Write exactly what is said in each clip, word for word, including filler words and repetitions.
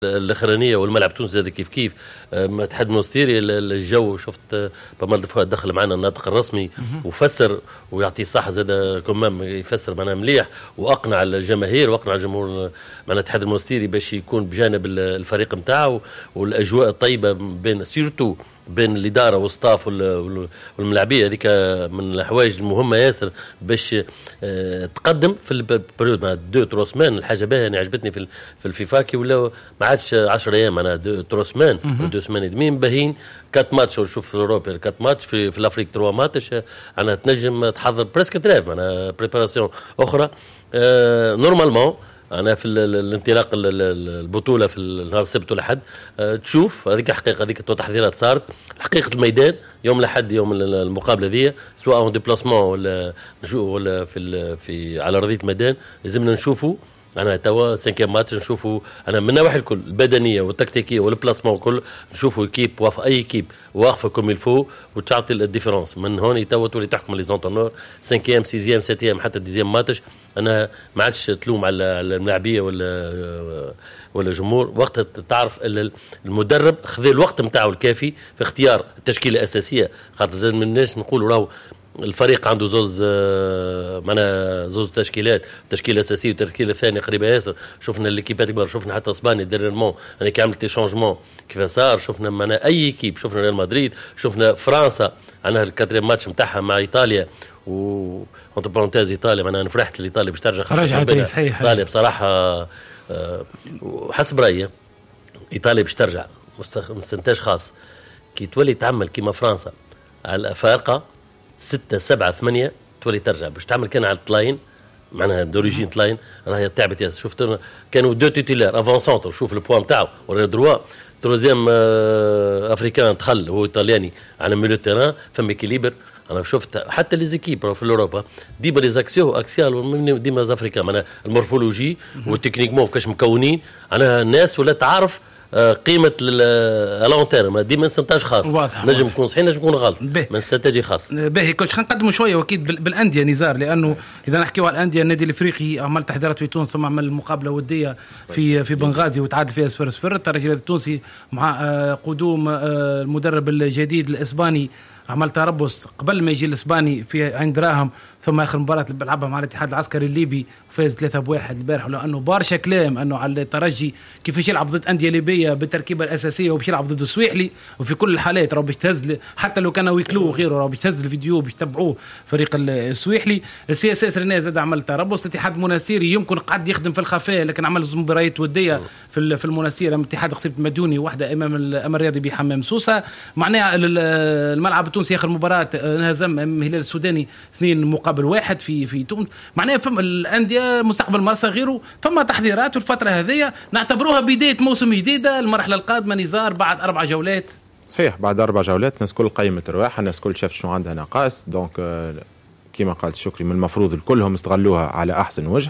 الاخرانيه والملعب تونس زاد كيف كيف. اتحاد المونستيري الجو شفت بمال دفوع دخل معنا الناطق الرسمي وفسر ويعطي الصحه زاد كمام يفسر معنا مليح واقنع الجماهير واقنع الجمهور معنا الاتحاد المونستيري باش يكون بجانب الفريق نتاعو والاجواء الطيبه بين سيرتو بين الاداره والستاف والملاعبيه. هذيك من الحوايج المهمه ياسر باش تقدم في البريود مع دو ترو سمان. الحاجه باهيه يعني عجبتني في في الفيفا كي ولا ما عادش عشرة ايام معناها دو ترو سمان دو سمان ادمين باهيين. كات ماتش ونشوف في اوروبا كات ماتش في, في الافريق تروا ماتش انا تنجم تحضر بريسك تريف معناها بريباراسيون اخرى. آه نورمالمون أنا في الانطلاق البطولة في النهار السبت والأحد تشوف هذيك حقيقة هذيك التحضيرات صارت حقيقة الميدان يوم الأحد يوم المقابلة ذي سواء اون ديبلاسمون ولا ولا في في على أرضية الميدان لازمنا نشوفوا أنا توا سانكيام ماتش نشوفوا أنا من النواحي الكل البدنية والتكتيكية والبلاسمون الكل نشوفوا كيب واقفة أي كيب واقفة كوم الفو وتعطي الديفرنس من هون توا تولي تحكم لي زونتونور سانكيام سيزيام ساتيام حتى ديزيام ماتش. أنا ما عادش تلوم على الملاعبية ولا ولا الجمهور وقت تعرف المدرب خذ الوقت نتاعو الكافي في اختيار التشكيلة الأساسية. خاطر زاد من الناس نقولوا راهو الفريق عنده زوز معنا زوز تشكيلات تشكيله اساسيه وتشكيله ثانيه قريبه ياسر. شفنا الليكيبات كبار شفنا حتى اسبانيا ديريرمون انا كي عملت شونجمون كيف صار شفنا معنا اي كيب شفنا ريال مدريد شفنا فرنسا انا الكاتريم ماتش نتاعها مع ايطاليا و اونت برونتيز ايطاليا انا فرحت لايطاليا باش ترجع رجعت صحيح ايطاليا بصراحه وحسب رايي ايطاليا باش ترجع مستنتاج خاص كي تولي تعمل كيما فرنسا على الافارقه ستة سبعة ثمانية تولي ترجع باش تعمل كان على الطلاين معناها دوريجين طلاين راهي تعبت ياسر. شفت كانوا دو تيتولار افون سونتر شوف البوان نتاعو ولا دروا تروزيام افريكان دخل هو ايطالياني على ميلو تيران فما اكيليبر. انا شفت حتى لي زيكيب في اوروبا ديما لي زاكسيون اكسيال ديما زافريكان معناها المورفولوجي والتكنيكمون كاش مكونين انا الناس ولا تعرف قيمه الالونتيرم ديما استنتاج خاص نجم يكون صحيح نجم يكون غلط من استراتيجي خاص باهي. كوتش خلينا نقدموا شويه واكيد بالانديه نزار لانه اذا نحكيوا على الانديه النادي الافريقي عمل تحضيرات في تونس ثم عمل مقابله وديه في في بنغازي وتعادل فيها صفر صفر. الترجي التونسي مع قدوم المدرب الجديد الاسباني عمل تربص قبل ما يجي الاسباني في عند دراهم ثم اخر مباراه اللي بلعبها مع الاتحاد العسكري الليبي وفاز ثلاثة بواحد البارح. لانه بارشا كلام انه على الترجي كيفاش يلعب ضد انديه ليبيه بالتركيبه الاساسيه وباش يلعب ضد السويحلي وفي كل الحالات راه باش تهز حتى لو كانوا يكلوه وغيره راه باش تهز الفيديو باش تتبعوه فريق السويحلي. السي اس اس رنا زاد عمل تربص. الاتحاد المنستيري يمكن قعد يخدم في الخفاء لكن عمل مباريات وديه في في المنستير الاتحاد قصيبه المديوني واحده امام الامر الرياضي بحمام سوسه. معناها الملعب التونسي اخر مباراه انهزم الهلال السوداني اثنين مقابل واحد في في تونس. معناها فما الانديه مستقبل مرسى غيره فما تحضيرات والفتره هذه نعتبروها بدايه موسم جديده المرحله القادمه نزار بعد اربع جولات. صحيح بعد اربع جولات الناس كل قيمه رواح الناس كل شاف شنو عندها نقاص دونك كما قالت شكري من المفروض الكلهم استغلوها على احسن وجه.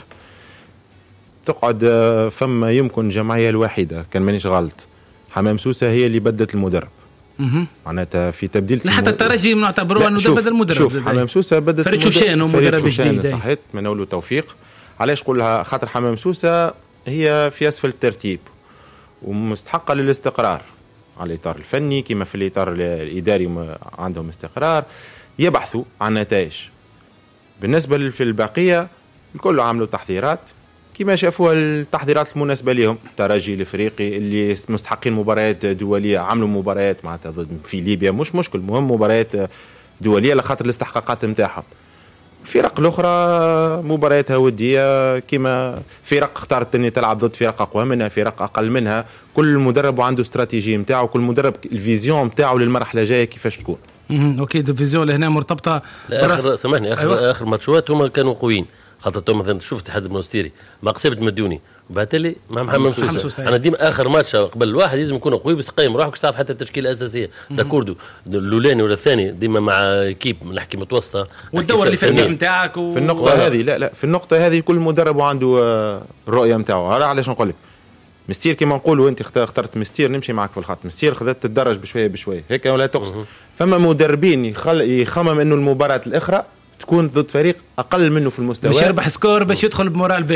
تقعد فما يمكن جمعيه الوحيده كان مانيش غلط حمام سوسه هي اللي بدت المدرب معناتها في تبديل حتى الترجي نعتبروه انه بدل المدرب. شوف حمام سوسه بدت فريق شوشان ومدرب جديد صحيت منولو توفيق. علاش قولها خاطر حمام سوسه هي في اسفل الترتيب ومستحقه للاستقرار على الاطار الفني كما في الاطار الاداري عندهم استقرار يبحثوا عن نتائج. بالنسبه في البقيه الكل عملوا تحضيرات كما شافوا التحضيرات المناسبة لهم. الترجي الافريقي اللي مستحقين مباريات دولية عملوا مباريات معناتها ضد في ليبيا مش مشكل مهم مباريات دولية لخاطر الاستحقاقات نتاعهم. الفرق الاخرى مبارياتها ودية كما فرق اختارت اني تلعب ضد فرق اقوى منها فرق اقل منها. كل مدرب وعنده استراتيجية نتاعو كل مدرب الفيزيون نتاعو للمرحلة الجاية كيفاش تكون. اوكي الفيزيون لهنا مرتبطة اخر سامحني اخر أيوة. اخر ماتشات هما كانوا قويين خاطر مثلا شفت الاتحاد المونستيري ما قصيبة مديوني وبعتلي مع محمد سوسة. انا ديما اخر ماتش قبل الواحد لازم يكون قوي بس تقيم روحك تعرف حتى التشكيله الاساسيه داكوردو الاولاني ولا الثاني ديما مع كيب نحكي متوسطه والدور اللي فاتح نتاعك و... في النقطه هذه لا لا في النقطه هذه كل مدرب عنده الرؤيه نتاعو. هذا علاش نقول لك مستير كما نقولوا انت اخترت مستير نمشي معك في الخط مستير خذت تدرج بشويه بشويه هيك ولا تقصد. فما مدربين يخل... يخمم انه المباراه الاخرى تكون ضد فريق اقل منه في المستوى باش يربح سكور باش يدخل بمورال باهي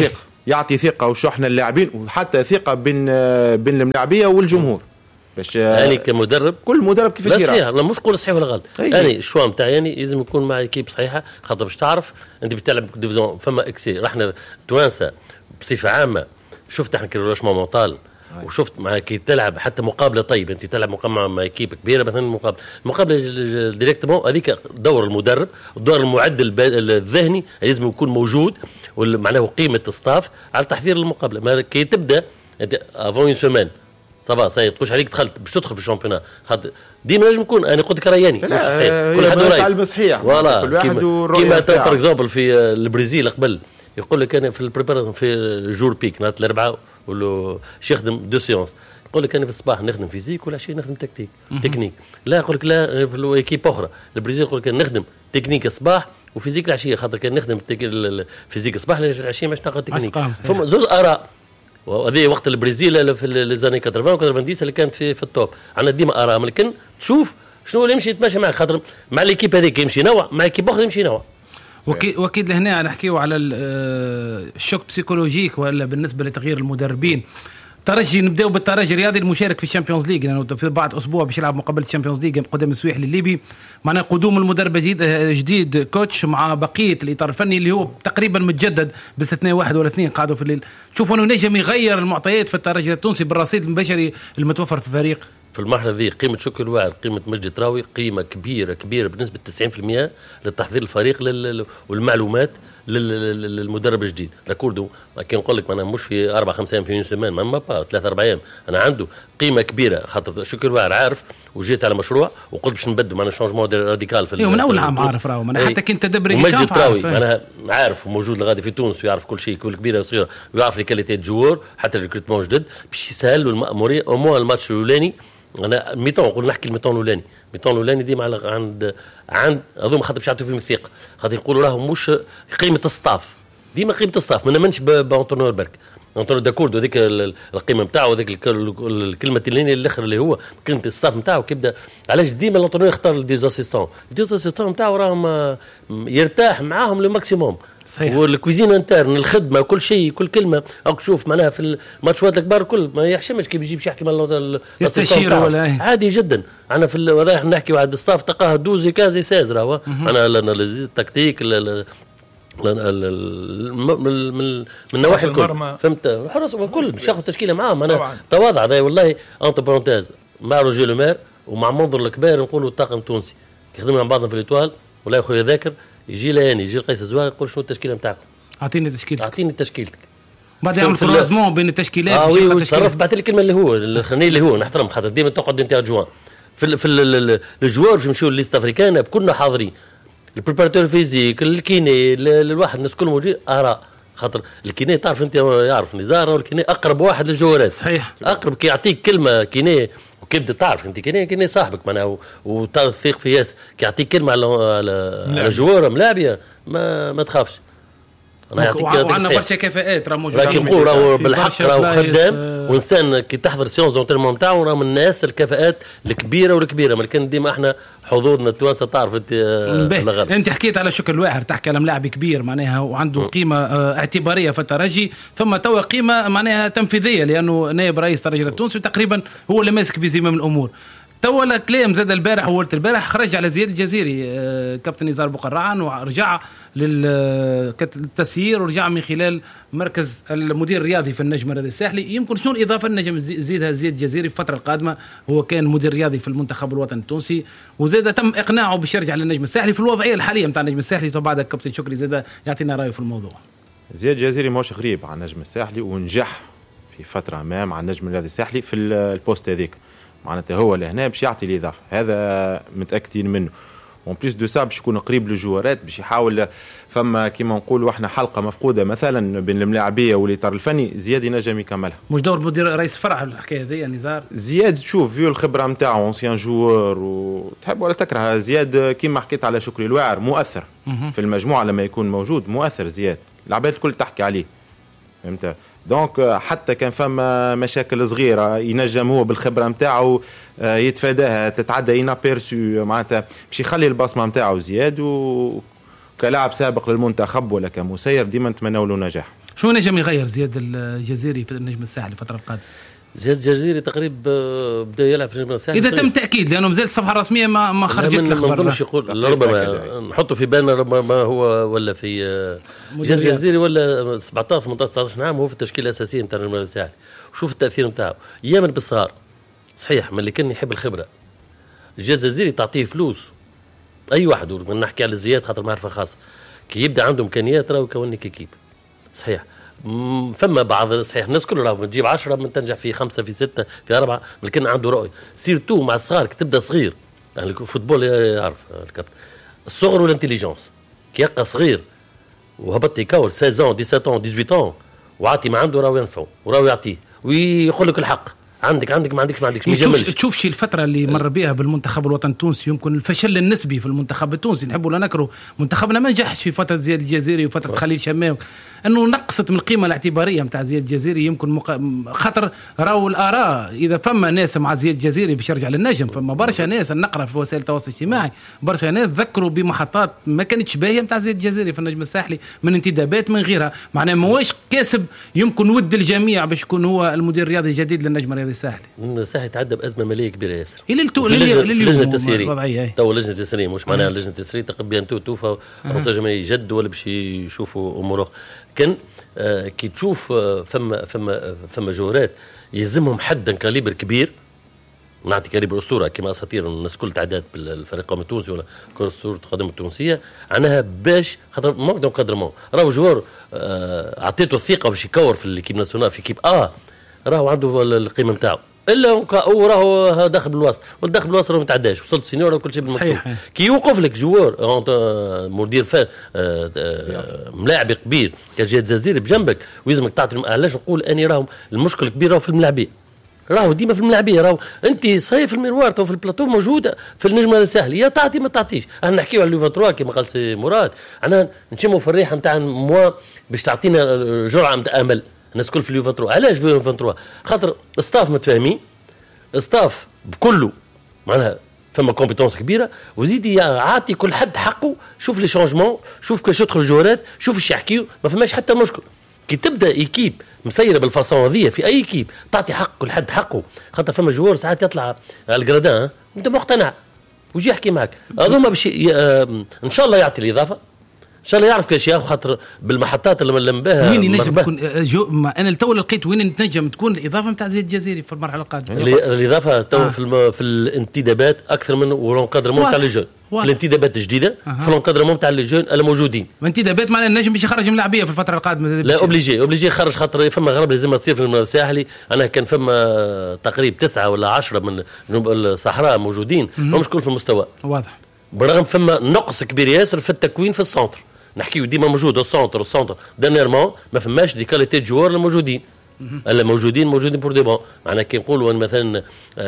يعطي ثقه وشحنه اللاعبين وحتى ثقه بين بين الملاعبيه والجمهور. باش يعني كمدرب كل مدرب كيفاش يدير صحيح، لا مش قول صحيح ولا غلط. يعني الشوا نتاعي يعني لازم يكون مع ايكيب صحيحه، خاطر باش تعرف انت بتلعب ديفيزيون فما اكسي. رحنا توانسه بصفه عامه شفت احنا كيروشمون مونطال وشفت مع كي تلعب حتى مقابله طيب، انت تلعب مقابله مع ايكيب كبيره مثلا مقابله المقابله ديريكتومون هذيك دور المدرب، دور المعد الذهني لازم يكون موجود، معناه قيمه الستاف على تحضير المقابله. ما كي تبدا انت افون اون سيمين صباح ساي تقولش عليك دخلت باش تدخل في الشامبيونات، خاطر ديما لازم يكون انا قلت لك رياني مش صحيح كل حد راي صحيح كل واحد كيما باغ اكزومبل في البرازيل قبل يقول لك انا في البريبار في الجور بيك نهار الاربعاء ولا شي يخدم دو سيونس، يقول لك انا في الصباح نخدم فيزيك ولا شيء نخدم تكتيك تكنيك. لا يقول لك لا في الايكيب اخرى البرازيل يقول لك نخدم تكنيك الصباح وفيزيك العشيه، خاطر كان نخدم الفيزيك الصباح العشيه باش ناخذ تكنيك. فما زوج اراء، وهذه وقت البرازيل في ليزاني ثمانين و تسعين اللي كانت في في التوب. عندنا ديما اراء، لكن تشوف شنو اللي يمشي يتماشى معك، خاطر مع ليكيب هذيك يمشي نوع، مع ايكيب اخرى يمشي نوع. واكيد لهنا نحكيو على الشوك بسيكولوجيك ولا بالنسبه لتغيير المدربين. ترجي نبداو بالترجي الرياضي المشارك في الشامبيونز ليج، لانه يعني في بعد اسبوع باش يلعب مقابله الشامبيونز ليج قدام السويحلي الليبي. معناه قدوم المدرب جديد جديد كوتش مع بقيه الاطار الفني اللي هو تقريبا متجدد باستثناء واحد ولا اثنين قاعدوا في الليل. شوفوا انه نجم يغير المعطيات في الترجي التونسي بالرصيد البشري المتوفر في الفريق. في المرحله ذي قيمه شكر الواعر، قيمه مجدي تراوي، قيمه كبيره كبيره بنسبه تسعين بالمئة للتحضير الفريق والمعلومات للمدرب الجديد. لاكوردو كي نقول لك انا مش في أربعة خمسة أيام في سيمان ما با ثلاثة أربعة أيام، انا عنده قيمه كبيره خاطر شكر الواعر عارف وجيت على مشروع وقلت باش نبدل معنا شونجمون راديكال في من اول عام عارف راهو انا حتى كنت تدبري مجدي تراوي انا عارف وموجود لغادي في تونس ويعرف كل شيء كل كبيره وصغيره ويعرف لي كاليتي جوور حتى الريكروتمون جدد باش يسهل له المأموريه. او مو الماتش الاولاني انا ميتون نقول نحكي الميتون الاولاني، الميتون الاولاني ديما عند عند هذوما خاطر باش يعطيو فيهم الثقه، خاطر يقولوا راهم مش قيمه الستاف، ديما قيمه الستاف ما نمنش بانطونيو برك انطونيو داكورد هذيك القيمه نتاعو هذيك الكلمه اللي الاخر اللي هو قيمه الستاف نتاعو كيبدا. علاش ديما الانطونيو يختار ديزاسيستون ديزاسيستون نتاعو راهم يرتاح معاهم لو ماكسيموم صحيح. والكوزين انترن الخدمه كل شيء كل كلمه راك تشوف معناها في الماتشات الكبار كل ما يحشمش كيف يجيب يحكي مع يستشير ولا عادي جدا. انا في هذا نحكي واحد الستاف تلقاه دوزي كازي سازرا هو انا التكتيك من من نواحي الكل فهمت الحرس والكل مش ياخذ تشكيله معاهم. انا تواضع هذا والله انت برونتاز مع روجي لومير ومع منظر الكبار نقولوا الطاقم التونسي يخدموا مع بعضنا في الاتوال ولا يا خويا ذاكر يجي لاني يجي قيس الزواغ يقول شنو التشكيله نتاعكم اعطيني تشكيلتك اعطيني تشكيلتك بعد يعمل فرازمون بين التشكيلات اه وي تصرف بعث لي الكلمه اللي هو الخنيه اللي هو نحترم خاطر ديما تقعد انت جوان في في الجوار باش يمشيو ليست افريكان كلنا حاضرين البريباراتور فيزيك الكيني الواحد الناس كلهم موجودين اراء خاطر الكيني تعرف انت يعرف نزار والكيني اقرب واحد للجوارات صحيح اقرب كي يعطيك كلمه كيني وكيبدا تعرف انت كيني كيني صاحبك معناها وتثق في ياس كي يعطيك كلمه على على جوار ملاعبيه ما ما تخافش. انا وعندنا برشا كفاءات راه موجودين لكن نقول راهو بالحق راهو خدام وانسان كي تحضر سيونس دونترمون نتاعو راه من الناس الكفاءات الكبيره والكبيره لكن ديما احنا حظوظنا التوانسه تعرف انت الغرب. انت حكيت على شكل الواحر تحكي على ملاعب كبير معناها وعنده م. قيمه اعتباريه في الترجي ثم توا قيمه معناها تنفيذيه لانه نائب رئيس الترجي التونسي وتقريبا هو اللي ماسك بزمام الامور. توا كلام زاد البارح وولت البارح خرج على زياد الجزيري كابتن نزار بقرعان ورجع للتسيير ورجع من خلال مركز المدير الرياضي في النجم الرياضي الساحلي. يمكن شنو الإضافة النجم زيدها زياد الجزيري في الفترة القادمة؟ هو كان مدير رياضي في المنتخب الوطني التونسي وزاد تم إقناعه باش يرجع للنجم الساحلي في الوضعية الحالية نتاع النجم الساحلي. وبعد كابتن شكري زاد يعطينا رأيه في الموضوع. زياد الجزيري مش غريب على النجم الساحلي ونجح في فترة ما مع النجم الرياضي الساحلي في البوست هذيك معناتها هو لهنا باش يعطي الإضافة هذا متأكدين منه. وان بليس دو سا باش يكون قريب للجوارات باش يحاول فما كيما نقولوا احنا حلقه مفقوده مثلا بين الملاعبيه والاطار الفني زياد ينجم يكملها. مش دور مدير رئيس فرع الحكايه هذه نزار زياد شوف فيو الخبره نتاعو اونسيان جوور وتحب ولا تكره زياد كيما حكيت على شكري الواعر مؤثر في المجموعه لما يكون موجود مؤثر زياد العباد الكل تحكي عليه فهمت. دونك حتى كان فما مشاكل صغيره ينجم هو بالخبره نتاعو يتفاداها تتعدى انابيرسو معناتها باش يخلي البصمه نتاعو زياد وكلاعب سابق للمنتخب ولا كمسير ديما نتمنوا له نجاح. شو نجم يغير زياد الجزيري في النجم الساحلي الفتره القادمه؟ زياد الجزيري تقريبا بدا يلعب في النجم الساحلي اذا تم تاكيد، لانه مازالت الصفحه الرسميه ما ما خرجت الاخبار. ما نظنش يقول ربما نحطوا في بالنا ربما هو ولا في زياد الجزيري ولا سبعطاش ثمنطاش تسعطاش عام هو في التشكيله الاساسيه نتاع النجم الساحلي. وشوف التاثير نتاعه يامن بالصغار صحيح، من اللي كان يحب الخبره. زياد الجزيري تعطيه فلوس اي واحد، ونحكي على زياد خاطر معرفه خاصه كي يبدا عنده امكانيات راهو يكون كيكيب صحيح. فما بعض صحيح الناس كل راهو تجيب عشرة من تنجح في خمسة في ستة في أربعة، لكن عنده رؤية سيرتو مع الصغار. كي تبدا صغير يعني الفوتبول يعرف الكابتن الصغر والانتليجنس، كي يبقى صغير وهبط يكور ستة عشر سبعة عشر ثمانية عشر وعطي ما عنده راهو ينفعه وراهو يعطيه ويقول لك الحق عندك عندك ما عندكش ما عندكش. تشوف تشوف شي الفتره اللي مر بها بالمنتخب الوطني التونسي يمكن الفشل النسبي في المنتخب التونسي، نحبوا ولا نكرهوا منتخبنا ما نجحش في فتره زياد الجزيري وفتره خليل شمام، انه نقصت من القيمه الاعتباريه نتاع زياد الجزيري. يمكن مق... خاطر راهو الاراء اذا فما ناس مع زياد الجزيري باش يرجع للنجم، فما برشا ناس نقرا في وسائل التواصل الاجتماعي برشا ناس ذكروا بمحطات ما كانتش باهيه نتاع زياد الجزيري في النجم الساحلي من انتدابات من غيرها، معناه ماهوش كاسب يمكن ود الجميع باش يكون هو المدير الرياضي الجديد للنجم الرياضي الساحلي. الساحلي تعدى بازمه ماليه كبيره ياسر الى التو لجنه التسييريه تو لجنه التسييريه مش معناها لجنه التسييريه تقبل تو توفى مساجم يجد ولا باش يشوفوا اموره. كان آه كي تشوف آه فما فما فما جوهرات يلزمهم حدا كاليبر كبير، نعطي كاليبر اسطوره كما اساطير الناس كل تعداد بالفريق القومي التونسي ولا كره اسطوره القدم التونسيه عناها باش خاطر مقدم قدر راهو جوار آه عطيته الثقه باش يكور في الكيب ناسيونال في كيب اه راهو عنده القيمه نتاعو الا هو راهو داخل بالوسط والداخل بالوسط راه ما تعداش وصلت سينيور وكل شيء بالمقصود. كي يوقف لك جوار مدير فا ملاعب كبير كجهاد زازيري بجنبك ويلزمك تعطي. علاش نقول اني راهو المشكل كبير راهو في الملاعبيه، راهو ديما في الملاعبيه، راهو انت صايف الميروار تو في البلاطو موجوده في النجم الساحلي يا تعطي ما تعطيش. احنا نحكيو على ليفاتروا كما قال سي مراد، انا نشموا في الريحه نتاع موا باش تعطينا جرعه نتاع امل. الناس كل في ليفاتروا علاش في ليفاتروا؟ خاطر ستاف متفاهمين، ستاف بكله معناها فما كومبيتونس كبيره، وزيدي عاطي كل حد حقه. شوف لي شونجمون، شوف كيفاش يدخل الجوارات، شوف ايش يحكيو، ما فماش حتى مشكل. كي تبدا ايكيب مسيره بالفاصون هذيا في اي ايكيب تعطي حق كل حد حقه، خاطر فما جوار ساعات يطلع على الجرادان انت مقتنع ويجي يحكي معك هذوما باش ان شاء الله يعطي الاضافه، ان شاء الله يعرف كاش ياخذ خاطر بالمحطات اللي لمباها وين ينجم تكون جو ما انا التو لقيت وين تنجم تكون الاضافه نتاع زياد الجزيري في المرحله القادمه. الاضافه تو آه. في الم... في الانتدابات اكثر من ولونكادرمون تاع لي جون في الانتدابات الجديده آه. في الانكادرمون تاع لي جون الموجودين. الانتدابات معناها النجم باش يخرج من لاعبيه في الفتره القادمه لا اوبليجي اوبليجي يخرج خاطر فما غرب لازم تصير في الساحلي. انا كان فما تقريبا تسعة ولا عشرة من جنوب الصحراء موجودين مش كل في المستوى واضح، برغم فما نقص كبير ياسر في التكوين في السنتر. نحكيو ديما موجود السنتر السنتر دانيرمون ما فماش دي كاليتي جوار الموجودين الا موجودين موجودين بور دي بون. معناها كي نقولوا مثلا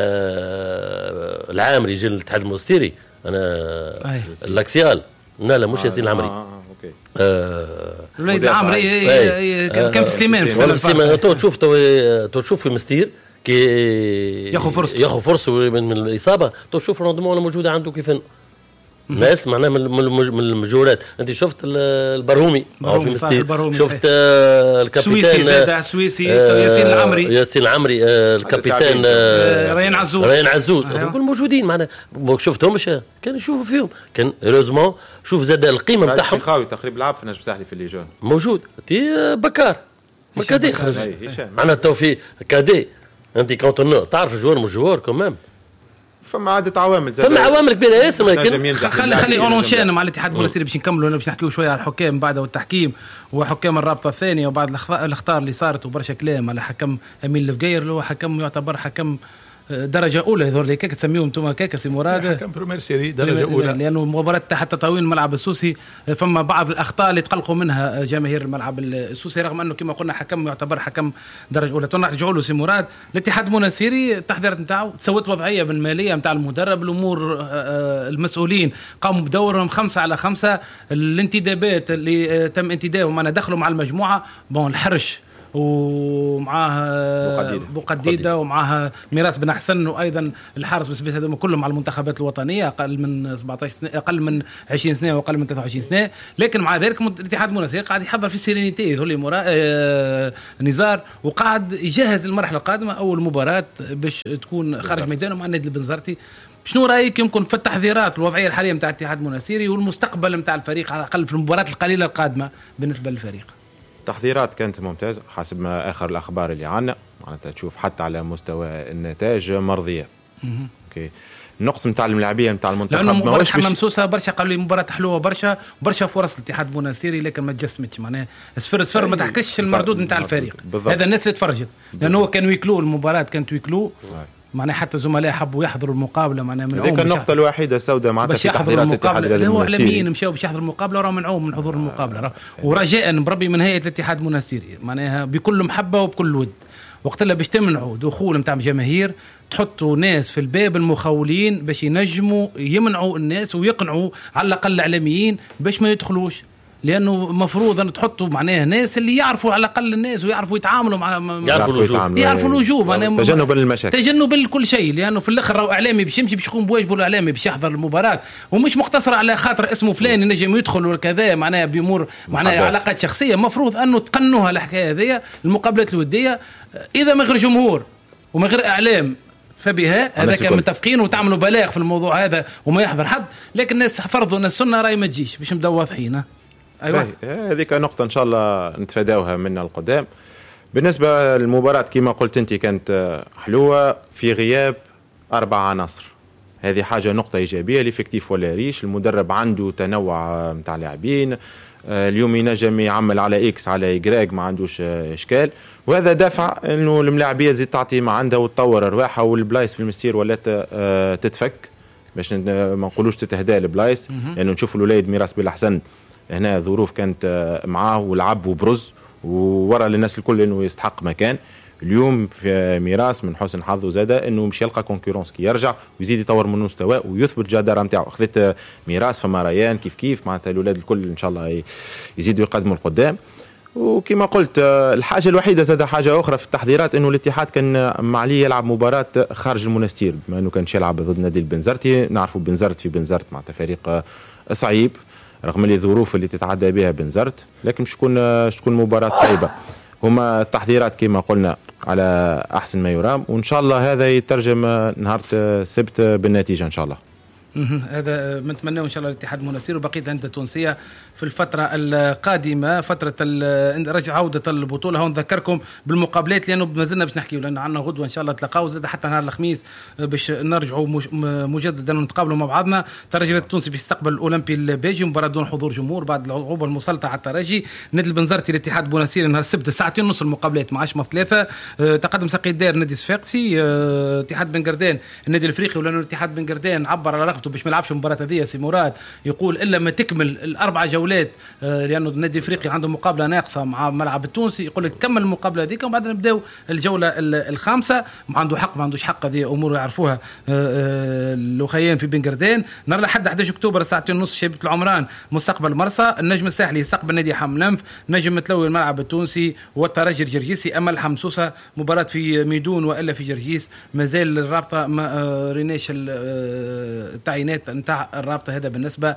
آه العامري يجي الاتحاد المونستيري انا الاكسيال لا لا مش ياسين العامري اه اوكي الوليد العامري كان في سليمان في سليمان تو تشوف تو تشوف في مستير كي ياخذ فرصه ياخذ فرصه من الاصابه تو تشوف روندمون موجوده عنده كيف ناس معناها من من المجورات. انت شفت البرهومي او في مستير، شفت الكابيتان السويسي زاد السويسي ياسين العمري ياسين العمري الكابيتان ريان عزوز ريان عزوز هذول موجودين معنا شفتهمش كان يشوفوا فيهم كان هيروزمون. شوف زاد القيمه نتاعهم خاوي تقريبا لعب في النجم الساحلي في الليجون موجود تي بكار ما كادي خرج معنا التوفيق كادي انت كونتونور تعرف الجوار مش جوار كمان فما عدة عوامل فما عوامل كبيرة ياسر. لكن خلي خلي اونشين مع الاتحاد المنستيري باش نكملوا باش نحكيو شويه على الحكام بعد والتحكيم وحكام الرابطه الثانيه وبعد الاخطاء اللي صارت وبرشا كلام على حكم امين الفقير اللي هو حكم يعتبر حكم درجه اولى هذول اللي كيك تسميهم انتم كيك سي مراد حكم بريمير سيري درجه اولى لانه مباراه تحت تطاوين الملعب السوسي فما بعض الاخطاء اللي تقلقوا منها جماهير الملعب السوسي رغم انه كما قلنا حكم يعتبر حكم درجه اولى. تنرجعوا له سي مراد الاتحاد المنستيري التحضيرات نتاعو تسوت وضعيه بالماليه نتاع المدرب الامور المسؤولين قاموا بدورهم خمسة على خمسة. الانتدابات اللي تم انتدابهم معنا دخلوا مع المجموعه بون الحرش ومعاه بوقديده ومعاه ميراث بن احسن، وايضا الحارس بس هذول كلهم مع المنتخبات الوطنيه اقل من سبعطاش سنه، اقل من عشرين سنه واقل من ثلاثة وعشرين سنه. لكن مع ذلك الاتحاد المنستيري قاعد يحضر في سيرينيتي ذولي مرا... آه... نزار، وقاعد يجهز المرحله القادمه اول مباراه باش تكون خارج ميدانه مع النادي البنزرتي. شنو رايك يمكن في التحضيرات الوضعيه الحاليه نتاع الاتحاد المنستيري والمستقبل نتاع الفريق على الاقل في المباريات القليله القادمه بالنسبه للفريق؟ التحضيرات كانت ممتازه حسب ما اخر الاخبار اللي عندنا، معناتها تشوف حتى على مستوى النتائج مرضيه. اوكي النقص نتاع الملاعبيه نتاع المنتخب لانه مباراه حمام سوسه برشا قالوا لي مباراه حلوه برشا برشا فرص الاتحاد المنستيري لكن ما تجسمتش، معناها صفر صفر ما تحكش المردود نتاع الفريق. هذا الناس اللي تفرجت لانه هو كان ويكلو المباراه كانت ويكلو، معناها حتى زملاء حبوا يحضروا المقابله معناها من هذيك النقطه الوحيده السوداء معناتها في تحضيرات الاتحاد المنستيري. هو اعلاميين مشاو باش يحضروا المقابله وراهم منعوهم من حضور المقابله، ورجاء بربي من هيئه الاتحاد المنستيري معناها بكل محبه وبكل ود وقت اللي باش تمنعوا دخول نتاع جماهير تحطوا ناس في الباب المخولين باش ينجموا يمنعوا الناس ويقنعوا على الاقل الاعلاميين باش ما يدخلوش، لانه مفروض ان تحطوا معناها ناس اللي يعرفوا على الاقل الناس ويعرفوا يتعاملوا مع يعرفوا الوجوب يعرفوا الوجوب يعني تجنبا للمشاكل تجنبا لكل شيء، لانه في الاخر راهو اعلامي باش يمشي باش يقوم بواجبه الاعلامي باش يحضر المباراه ومش مقتصر على خاطر اسمه فلان ينجم يدخل وكذا معناها بامور معناها علاقات شخصيه. مفروض انه تقنوها الحكايه هذه المقابلات الوديه اذا من غير جمهور ومن غير اعلام فبها هذا كان متفقين وتعملوا بلاغ في الموضوع هذا وما يحضر حد، لكن الناس فرضوا ان السنه راي ما تجيش باش نبداو واضحين. ايوه هذيك نقطه ان شاء الله نتفاداوها من القدام. بالنسبه للمباراه كما قلت انت كانت حلوه في غياب اربع عناصر، هذه حاجه نقطه ايجابيه. ليفيكتيف ولا ريش المدرب عنده تنوع نتاع لاعبين، اليوم ينجم يعمل على اكس على يجراج ما عندوش اشكال، وهذا دافع انه الملاعبيه تزيد تعطي ما عندها وتطور ارواحها، والبلايص في المسير ولات تتفك باش ما نقولوش تتهدى البلايص، لانه يعني نشوفوا الوليد ميراث بالاحسن هنا ظروف كانت معاه ولعب وبرز وورا للناس الكل انه يستحق مكان. اليوم في ميراث من حسن حظه زاده انه مش يلقى كونكورونس كي يرجع ويزيد يطور من مستواه ويثبت الجداره نتاعو. اخذت ميراث فما ريان كيف كيف معناتها الاولاد الكل ان شاء الله يزيدوا يقدموا القدام. وكما قلت الحاجه الوحيده زاده حاجه اخرى في التحضيرات انه الاتحاد كان معليه يلعب مباراه خارج المنستير، بما انه كانش يلعب ضد نادي البنزرتي. نعرفوا بنزرت في بنزرت معناتها فريق صعيب رغم اللي الظروف اللي تتعدى بها بنزرت، لكن مش تكون مش تكون مباراه صعيبه. هما التحضيرات كما قلنا على احسن ما يرام، وان شاء الله هذا يترجم نهار السبت بالنتيجه ان شاء الله. هذا نتمناه ان شاء الله الاتحاد المنستيري وبقيه الانديه التونسيه في الفتره القادمه فتره رجع عوده البطوله. هون نذكركم بالمقابلات لانه ما زلنا باش نحكيوا لان عندنا غدوه ان شاء الله تلقاو زاد حتى نهار الخميس باش نرجعوا مجددا نتقابلوا مع بعضنا. الترجي التونسي باش يستقبل الاولمبي البيجي مباراه دون حضور جمهور بعد العقوبه المسلطه على الترجي. نادي البنزرتي الاتحاد المنستيري نهار السبت ساعتين ونص المقابلات مع عشرة في ثلاثة. تقدم ساقي الدار نادي صفاقسي. اتحاد بن قردان النادي الافريقي ولانه الاتحاد بن قردان عبر على رغبته باش ما يلعبش المباراه هذه سي مراد يقول الا ما تكمل الاربع جولات لانه النادي الافريقي عنده مقابله ناقصه مع الملعب التونسي يقول لك كمل المقابله هذيك وبعد نبداو الجوله الخامسه. ما عنده حق ما عندوش حق هذه امور يعرفوها الاخيان في بن قردان. نهار الاحد أحد عشر اكتوبر ساعتين ونص شبيبه العمران مستقبل مرسى. النجم الساحلي يستقبل نادي حملنف. نجم متلوي الملعب التونسي والترجي الجرجيسي. اما الحم سوسه مباراه في ميدون والا في جرجيس مازال الرابطه ما ريناش التعيينات نتاع الرابطه. هذا بالنسبه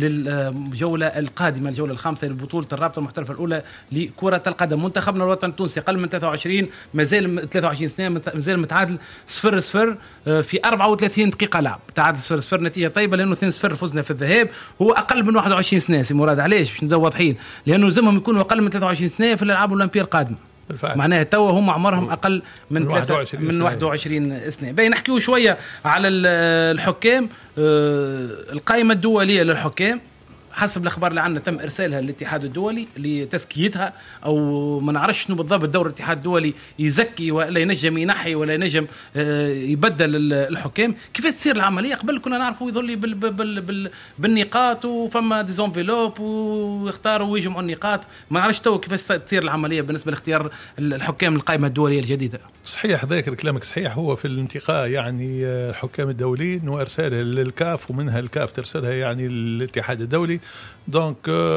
للجوله القادمه الجوله الخامسه لبطوله الرابطه المحترفه الاولى لكره القدم. منتخبنا الوطني التونسي اقل من ثلاثة وعشرين مازال ثلاثة وعشرين سنه مازال متعادل صفر صفر في أربعة وثلاثين دقيقه لعب. تعادل صفر صفر نتيجه طيبه لانه اثنين صفر فزنا في الذهاب. هو اقل من واحد وعشرين سنه سي مراد. علاش باش نبداو واضحين؟ لانه لازمهم يكونوا اقل من ثلاثة وعشرين سنه في الالعاب الاولمبيه القادمه. بالفعل. معناها توا هم عمرهم اقل من من واحد وعشرين, من واحد وعشرين سنه. باين نحكيو شويه على الحكام. القائمه الدوليه للحكام حسب الاخبار اللي عندنا تم ارسالها للاتحاد الدولي لتزكيتها او ما نعرفش شنو بالضبط دور الاتحاد الدولي يزكي ولا ينجم ينحي ولا ينجم يبدل الحكام. كيف تصير العمليه؟ قبل كنا نعرفوا يظل بال بال بال بالنقاط وفما ديزونفيلوب ويختاروا ويجمعوا النقاط. ما نعرفش تو كيف تصير العمليه بالنسبه لاختيار الحكام القائمه الدوليه الجديده. صحيح ذاكر كلامك صحيح. هو في الانتقاء يعني الحكام الدوليين وارسالها للكاف ومنها الكاف ترسلها يعني للاتحاد الدولي. دونك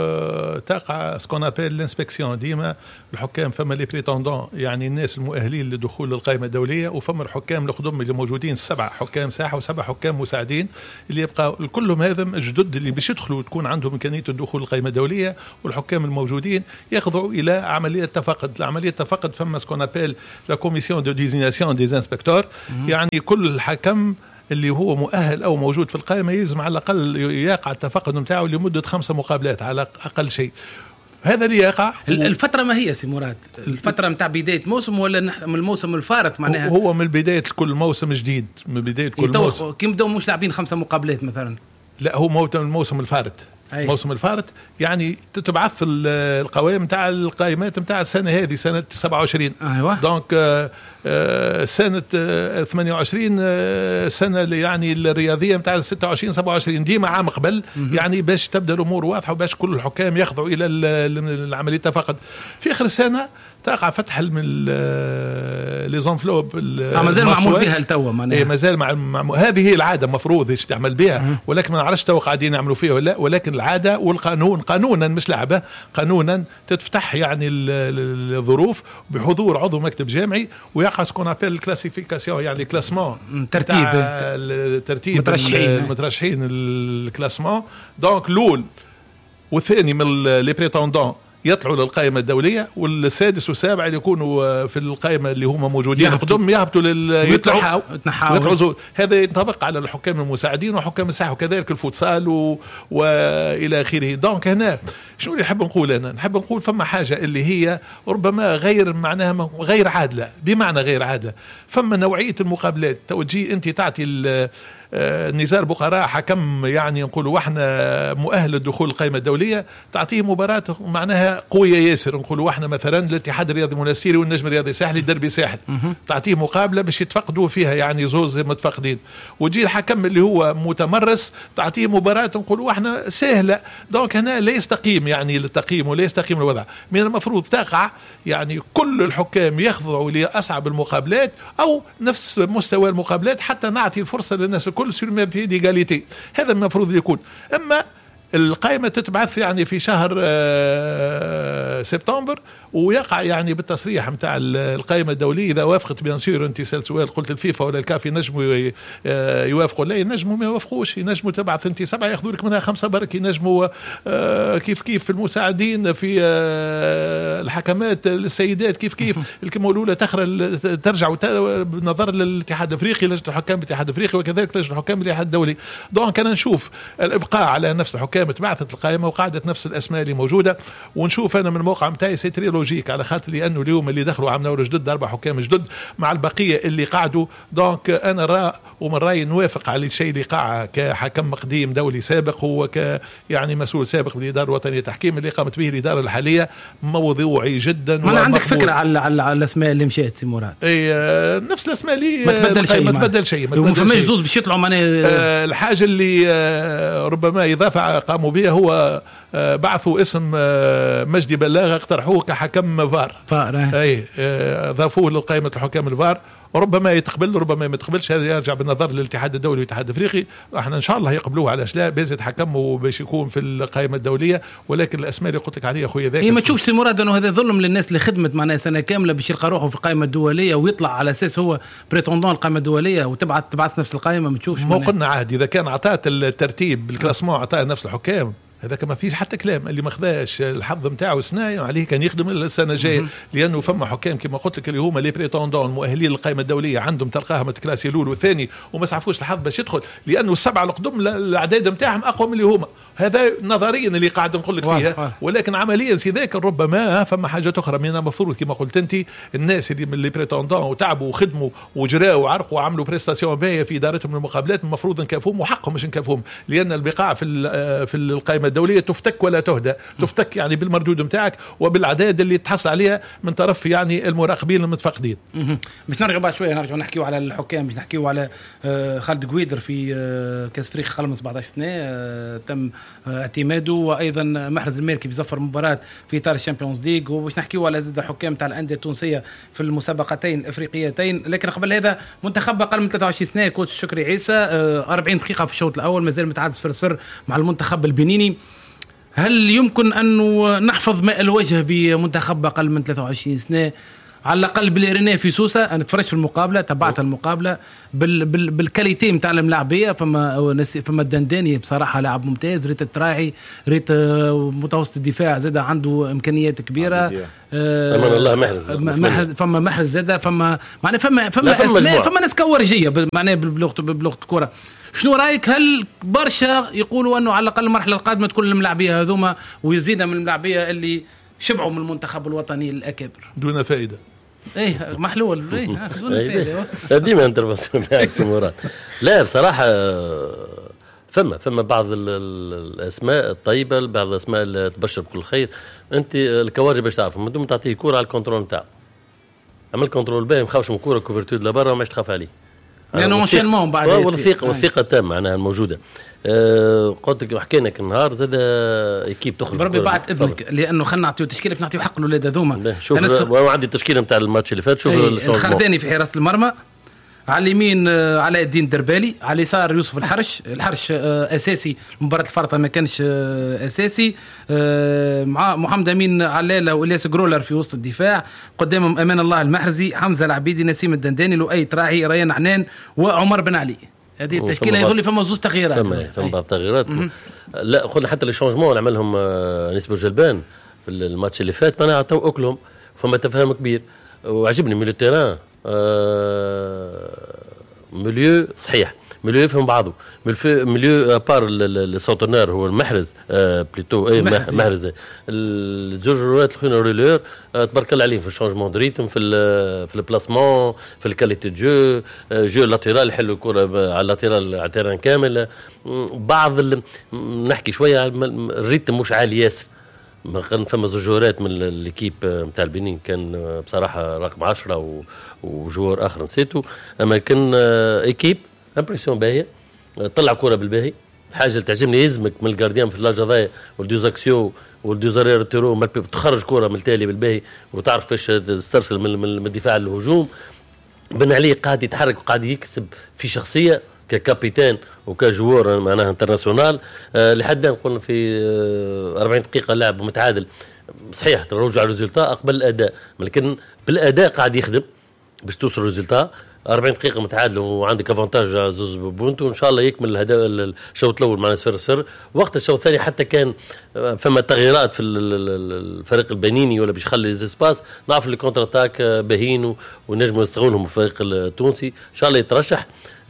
تقع سكون ابل الانسبكسيون ديما الحكام فما لي بريتوندون يعني الناس المؤهلين للدخول للقائمه الدوليه وفما الحكام القدم اللي موجودين سبع حكام ساحه وسبع حكام مساعدين اللي يبقى كلهم هذا الجدد اللي باش يدخلوا تكون عندهم امكانيه الدخول للقائمه الدوليه والحكام الموجودين يخضعوا الى عمليه تفقد. عمليه تفقد فما سكون ابل لا كوميسيون دو ديزيناسيون دي انسبكتور يعني كل حكم اللي هو مؤهل او موجود في القائمه يلزم على الاقل يقع التفقد نتاعو لمده خمسه مقابلات على اقل شيء. هذا اللي يقع. الفتره ما هي سي مراد؟ الفتره نتاع بدايه موسم ولا من الموسم الفارط معناها؟ هو من بدايه كل موسم جديد من بدايه كل موسم كي بداو مش لاعبين خمسه مقابلات مثلا. لا هو الموسم الفارط موسم الفارط يعني تتبعث القوائم نتاع القائمات نتاع السنه هذه سنه سبعة وعشرين. ايوه دونك آه سنه آه ثمانية وعشرين آه سنه يعني الرياضيه نتاع ستة وعشرين سبعة وعشرين ديما عام قبل يعني باش تبدا الامور واضحه وباش كل الحكام يخضعوا الى العمليه تفقد. في اخر السنه تقع فتح من لي زونفلوب مازال معمول بها لتوا معناها. مازال مع, مع هذه هي العاده المفروض ايش تعمل بها ولكن ما نعرفش تو قاعدين يعملوا فيها ولا ولكن العاده والقانون قانونا مش لعبه قانونا تفتح يعني الظروف بحضور عضو مكتب جامعي ويقع سكون ابل الكلاسيفيكاسيون يعني كلاسمون ترتيب الترتيب المترشحين الكلاسمون. دونك الاول والثاني من لي بريتوندون يطلعوا للقائمه الدوليه والسادس والسابع اللي يكونوا في القائمه اللي هم موجودين قدام يهبطوا لل يطلعوا يتنحوا. هذا ينطبق على الحكام المساعدين وحكام الساحه وكذلك الفوتسال و... والى اخره. دونك هنا شنو اللي نحب نقول انا نحب نقول فما حاجه اللي هي ربما غير معناها غير عادله بمعنى غير عادله. فما نوعيه المقابلات توجيه انت تعطي نزار بقراء حكم يعني نقولوا واحنا مؤهل للدخول القائمه الدوليه تعطيه مباراه معناها قويه ياسر نقولوا واحنا مثلا الاتحاد الرياضي المنستيري والنجم الرياضي الساحلي الدربي ساحل تعطيه مقابله باش يتفقدوا فيها يعني زوز متفقدين وتجي الحكم اللي هو متمرس تعطيه مباراه نقولوا واحنا سهله. دونك هنا لا يستقيم يعني للتقييم ولا يستقيم الوضع. من المفروض تقع يعني كل الحكام يخضعوا لاصعب المقابلات او نفس مستوى المقابلات حتى نعطي الفرصه للناس الكل سور ميم بي ديغاليتي. هذا المفروض يكون. اما القائمة تتبعث يعني في شهر سبتمبر ويقع يعني بالتصريح متاع القائمة الدولية إذا وافقت بيان سور أنت سألت سؤال قلت الفيفا ولا الكاف ينجموا يوافقوا لا ينجموا ما يوافقوش ينجموا تبعث أنت سبعة ياخذوا لك منها خمسة برك ينجموا كيف كيف في المساعدين في الحكمات السيدات كيف كيف الكلمة الأولى تخرج ترجع بنظر للاتحاد الأفريقي لجنة الحكام الاتحاد الأفريقي وكذلك لجنة الحكام الاتحاد الدولي. دونك أنا نشوف الإبقاء على نفس الحكام تبعثت القائمة وقعدت نفس الأسماء اللي موجودة ونشوف أنا من الموقع متاعي سيتري لوجيك على خاطر لأنه اليوم اللي دخلوا عام نور جدد أربع حكام جدد مع البقية اللي قعدوا. دونك أنا رأى ومن رأيي نوافق على الشيء اللي قاع كحكم مقديم دولي سابق هو ك يعني مسؤول سابق بالإدارة الوطنية التحكيم اللي قامت به الإدارة الحالية موضوعي جدا. ما عندك فكرة على على الأسماء اللي مشيت سي مراد؟ اي نفس الأسماء اللي ما تبدل شيء ما تبدل شيء ما فماش زوز باش يطلعوا معناها. آه الحاجة اللي آه ربما إضافة قاموا بها هو آه بعثوا اسم آه مجدي بلاغة اقترحوه كحكم فار فار اي آه ضافوه لقائمة الحكام الفار. ربما يتقبل ربما ما يتقبلش هذا يرجع بالنظر للاتحاد الدولي والاتحاد الافريقي. احنا ان شاء الله يقبلوه على لا باش يتحكموا باش يكون في القائمه الدوليه ولكن الاسماء اللي قلت لك عليها اخويا ذاك. هي ما تشوفش سي مراد انه هذا ظلم للناس اللي خدمت معنا سنه كامله باش يلقى روحه في القائمه الدوليه ويطلع على اساس هو بريتوندون القائمه الدوليه وتبعث تبعث نفس القائمه ما تشوفش. ما قلنا عاد اذا كان عطات الترتيب بالكلاسمون عطاه نفس الحكام هذاك ما فيش حتى كلام. اللي ما خذاش الحظ نتاعو سنه عليه كان يخدم السنه الجايه لانه فما حكام كما قلت لك اللي هما لي بريتوندون المؤهلين للقائمه الدوليه عندهم تلقاها متكلاسي الاول والثاني وما سعفوش الحظ باش يدخل لانه السبعه القدم الاعداد نتاعهم اقوى من اللي هما. هذا نظريا اللي قاعد نقول لك فيها ولكن عمليا سي ذاك ربما فما حاجات اخرى من المفروض كما قلت انت الناس اللي من لي بريتوندون وتعبوا وخدموا وجراوا وعرقوا وعملوا بريستاسيون باهيه في ادارتهم للمقابلات المفروض نكافوهم وحقهم مش نكافوهم لان البقاع في في القائمه الدوليه تفتك ولا تهدى. تفتك يعني بالمردود نتاعك وبالعداد اللي تحصل عليها من طرف يعني المراقبين المتفقدين. باش نرجع بعد شويه نرجع نحكيو على الحكام باش نحكيو على خالد قويدر في كاس افريقيا خلال من سبعة عشر سنه تم اعتماده وايضا محرز المالكي بيظفر مباراه في اطار الشامبيونز ليج وباش نحكيو على زاد الحكام تاع الانديه التونسيه في المسابقتين الافريقيتين. لكن قبل هذا منتخب اقل من ثلاثة وعشرين سنه كوتش شكري عيسى أربعين دقيقه في الشوط الاول مازال متعادل صفر صفر مع المنتخب البنيني. هل يمكن أنه نحفظ ماء الوجه بمنتخب أقل من ثلاثة وعشرين سنة على الأقل بالإيرينيه في سوسة؟ أنا تفرجت في المقابلة، تبعت المقابلة بال بال بالكاليتي متاع الملاعبية. فما فما الدنداني بصراحة لاعب ممتاز، ريت التراعي، ريت متوسط الدفاع زاد عنده إمكانيات كبيرة. آه أمان الله محرز محرز فما محرز زاد فما معناه فما فما فما, فما, فما ناس كورجية معناه بلغة بلغة الكرة. شنو رايك؟ هل برشا يقولوا انه على الاقل المرحله القادمه تكون الملاعبيه هذوما ويزيدها من الملاعبيه اللي شبعوا من المنتخب الوطني الاكابر دون فائده؟ ايه محلول ايه دون فائده ديما انترفاسيون عكس مراد. لا بصراحه فما فما بعض الاسماء الطيبه، بعض الاسماء اللي تبشر بكل خير. انت الكوارج باش تعرف من دون تعطيه كوره على الكنترول نتاعو، عمل كنترول باهي، ما خافش من كوره كوفرتور لبرا وماش تخاف عليه لانه يعني مشان بعد والثقه والثقه تامه معناها الموجوده. أه قلت لك حكينا النهار زاد ايكيب تخرج بربي بعد اذنك لانه خلينا نعطيو تشكيله نعطيو حق الاولاد هذوما. شوف انا عندي التشكيله نتاع الماتش اللي فات. شوف الخرداني في حراسه المرمى، على اليمين علاء الدين الدربالي، على اليسار يوسف الحرش. الحرش اساسي مباراه الفرطه ما كانش اساسي، مع محمد امين علاله والياس جرولر في وسط الدفاع، قدامهم امان الله المحرزي، حمزه العبيدي، نسيم الدنداني، لؤي تراعي، ريان عنان، وعمر بن علي. هذه التشكيله يظل فما زوج تغييرات. فما فما بعض التغييرات. لا قلنا حتى لي شونجمون نعملهم نسبه جلبان في الماتش اللي فات معناها تو اكلهم، فما تفاهم كبير. وعجبني ميليو تيران آه مليو صحيح، مليو يفهم بعضه، مليو بار السوتونير هو المحرز آه بليتو اي محرز. الجوج روات الاخرين ريلور آه تبارك الله عليهم في الشونجمون دو ريتم، في في البلاسمون، في الكاليتي جو، آه جو لاتيرال يحلوا الكره على اللاتيرال على التيران كامل. بعض نحكي شويه الريتم مش عالي ياسر. كان فما زوجورات من الكيب نتاع البنين كان بصراحه رقم عشرة وجوار اخر نسيته، اما كان ايكيب امبرسيون باهيه، طلع كره بالباهي. الحاجه اللي تعجبني يزمك من الجارديان في اللاجاضايا والدوزاكسيو والدوزارير تيرو تخرج كره من التالي بالباهي وتعرف كيفاش تسترسل من الدفاع للهجوم. بن علي قاعد يتحرك وقاعد يكسب في شخصيه ككابيتان وكجوار معناها انترناسيونال. أه لحد الان قلنا في أه أربعين دقيقه لعب متعادل صحيح، تروج على الريزلتات اقبل الاداء، لكن بالاداء قاعد يخدم باش توصل الريزلتات. أربعين دقيقه متعادل وعندك افونتاج زوز بونت، وان شاء الله يكمل الهدف الشوط الاول مع صفر صفر. وقت الشوط الثاني حتى كان فما تغييرات في الفريق البنيني ولا باش يخلي زيسباس، نعرف لي كونتر اتاك باهين ونجموا يستغلهم الفريق التونسي. ان شاء الله يترشح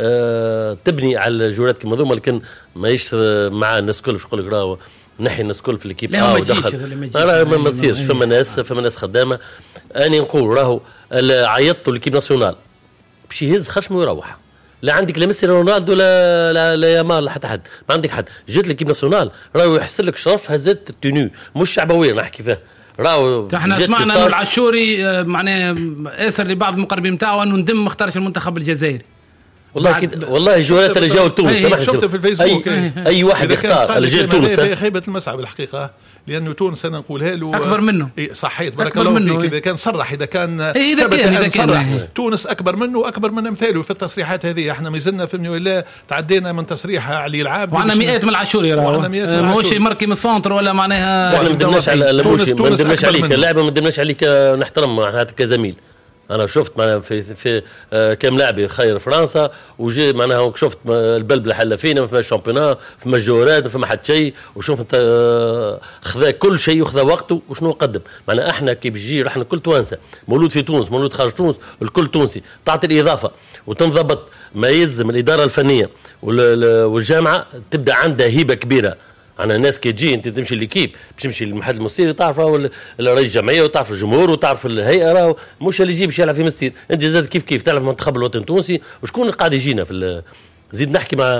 أه تبني على الجولات كما ذوما، لكن ماهيش مع الناس الكل. باش نقول لك راهو نحي الناس الكل في الكيب اه ودخل ما ما تصيرش. فما ناس فما ناس خدامه. اني نقول راهو عيطوا للكيب ناسيونال باش يهز خشمه ويروح. لا عندك لا ميسي رونالدو لا لا, لا يامال لا حتى حد، ما عندك حد. جيت لكيب ناسيونال راهو يحسن لك شرف هزت التونو مش شعبويه نحكي فيها. راهو احنا سمعنا انه العشوري معناه اسر لبعض المقربين نتاعو انه ندم ما اختارش المنتخب الجزائري. والله كد... والله الجولات اللي جاوا تونس شفت في الفيسبوك اي, أي واحد يختار اللي جاي تونس هي خيبه المسعى بالحقيقه، لانه تونس انا نقولها له اكبر منه. إيه صحيت بارك الله فيك. اذا كان صرح اذا كان إيه اذا كان اذا كان صرح تونس اكبر منه واكبر من امثاله في التصريحات هذه. احنا ما زلنا فهمني ولا تعدينا من تصريح علي العاب وعنا مئات من العاشوري راهو ماهوش مركي من السنتر ولا معناها. احنا ما ندمناش على الموشي، ما ندمناش عليك اللاعب، ما ندمناش عليك نحترم هذا كزميل. انا شفت معناها في في آه كم لاعب خير فرنسا وجي معناها شفت البلبله حله فينا، ما فيهاش شامبيونات، فما جورات، ما فما حد شيء، وشوف انت آه خذا كل شيء وخذا وقته وشنو قدم. معناها احنا كي بيجي احنا كل توانسه مولود في تونس مولود خارج تونس، الكل تونسي تعطي الاضافه وتنضبط ما يلزم الاداره الفنيه والجامعه تبدا عندها هيبه كبيره. أنا ناس كي تجي أنت تمشي للكيب باش تمشي للمحل المصيري تعرف راهو رئيس الجمعية وتعرف الجمهور وتعرف الهيئة، راهو مش اللي يجي باش يلعب في مصير. أنت زاد كيف كيف تعرف منتخب الوطن التونسي وشكون قاعد يجينا في زيد نحكي مع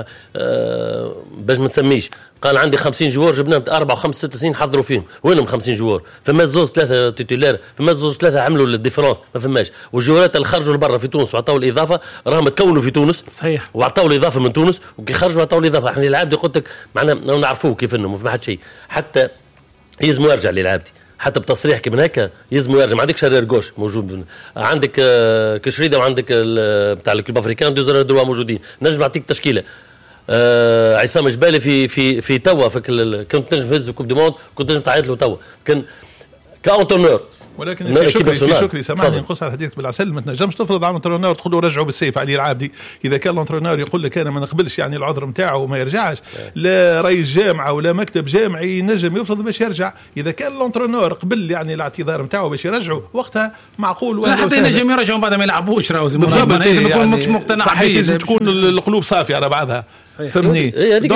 آه باش ما نسميش. قال عندي خمسين جوار جبنا أربعة وخمس ست سنين حضروا فيهم، وينهم خمسين جوار؟ فما زوز ثلاثة تيتولار، فما زوز ثلاثة عملوا الديفرنس، ما فماش. والجوارات اللي خرجوا لبرا في تونس وعطاوا الإضافة راهم تكونوا في تونس صحيح، وعطاوا الإضافة من تونس، وكي خرجوا عطاوا الإضافة. احنا اللاعب قلت لك معنا نعرفوه كيف انه ما فما شيء، حتى يلزموا يرجع للعابتي حتى بتصريح كي من هكا يلزموا يرجع. ما عندك شرير جوش موجود، عندك كشريده وعندك بتاع الكلوب افريكان دوزر دروا موجودين، نجم نعطيك تشكيله آه عصام جبالي في في في توا في كنت نجم تهز كوب دي موند كنت نجم تعيط له توا كان كاونتونور. ولكن في شكري في شكري سامحني نقص على الحديث بالعسل ما تنجمش تفرض على الانترونور تقول له رجعوا بالسيف علي العابدي. اذا كان الانترونور يقول لك انا ما نقبلش يعني العذر نتاعه وما يرجعش لا رئيس جامعه ولا مكتب جامعي ينجم يفرض باش يرجع. اذا كان الانترونور قبل يعني الاعتذار نتاعه باش يرجعوا وقتها معقول. لا حتى ينجم يرجعوا بعد ما يلعبوش راهو زي ما يكون مقتنع لازم تكون القلوب صافيه على بعضها فهمني.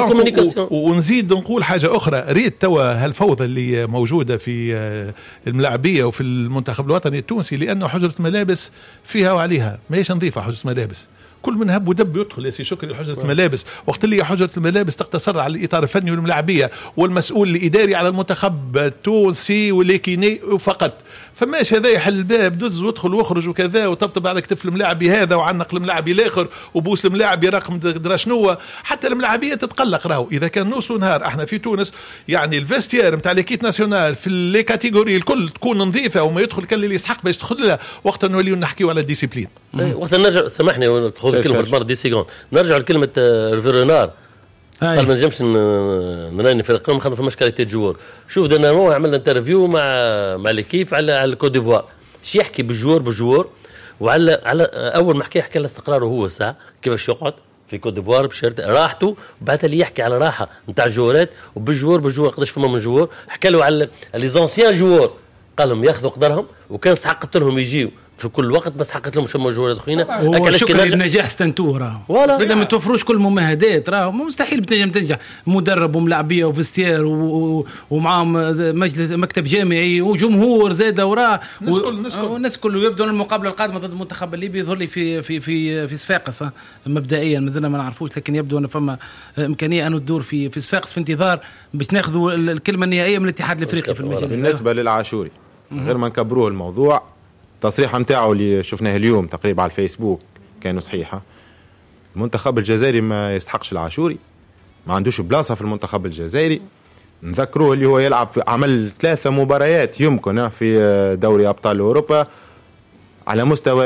ونزيد نقول حاجه اخرى ريت توا هالفوضى اللي موجوده في الملاعبيه وفي المنتخب الوطني التونسي لانه حجره ملابس فيها وعليها ماهيش نظيفه. حجره ملابس كل من هب ودب يدخل يا سي شكري حجره الملابس. وقت اللي حجره الملابس تقتصر على الاطار الفني والملاعبيه والمسؤول الاداري على المنتخب التونسي والليكيني فقط. فماش هذا يحل الباب دز وادخل واخرج وكذا وطبطب على كتف الملاعبي هذا وعنق الملاعبي الاخر وبوس الملاعبي رقم درا شنو. حتى الملاعبيه تتقلق راهو اذا كان نوصلوا نهار احنا في تونس يعني الفيستير نتاع ليكيب ناسيونال في لي كاتيجوري الكل تكون نظيفه وما يدخل كان اللي يسحق باش تدخل لها وقت نوليو نحكيو على الديسيبلين. وقت نرجع سامحني خذ كلمه مره دي سيكوند نرجع لكلمه ريفيرونار قال ما نجمش نراني في القمه خاطر فماش كاليتي جوار. شوف درنا هو عملنا انترفيو مع مع ليكيب على على الكوت ديفوار شي يحكي بالجوار بالجوار وعلى على اول ما حكى حكى على استقراره هو الساعه كيفاش يقعد في كوت ديفوار بشرط راحته بعد اللي يحكي على راحه نتاع الجوارات وبالجوار بالجوار قداش فما من جوار حكى له على لي زونسيان جوار قال لهم ياخذوا قدرهم وكان استحقت لهم يجيو في كل وقت بس حقت لهم شموا جوارات اخرين. شكرا للنجاح ستنتوه راهو بدنا ما توفروش كل الممهدات راهو مستحيل بتنجم تنجح مدرب وملاعبيه وفيستير ومعاهم مجلس مكتب جامعي وجمهور زاده وراه والناس كله يبدو المقابله القادمه ضد المنتخب الليبي يظهر لي في في في في صفاقس مبدئيا مازلنا ما نعرفوش لكن يبدو ان فما امكانيه ان تدور في في صفاقس في انتظار باش ناخذوا الكلمه النهائيه من الاتحاد الافريقي في المجال. بالنسبه للعاشوري غير ما نكبروه الموضوع التصريح نتاعو اللي شفناه اليوم تقريبا على الفيسبوك كانوا صحيحه. المنتخب الجزائري ما يستحقش العاشوري ما عندوش بلاصه في المنتخب الجزائري. نذكروه اللي هو يلعب في عمل ثلاثه مباريات يمكن في دوري ابطال اوروبا على مستوى